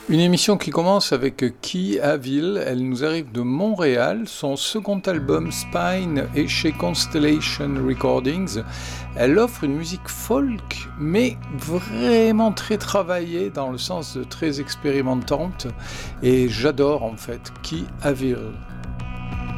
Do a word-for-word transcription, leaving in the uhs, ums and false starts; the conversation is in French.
Une émission qui commence avec Kee Avil, elle nous arrive de Montréal, son second album Spine est chez Constellation Recordings. Elle offre une musique folk, mais vraiment très travaillée dans le sens de très expérimentante, et j'adore en fait Kee Avil.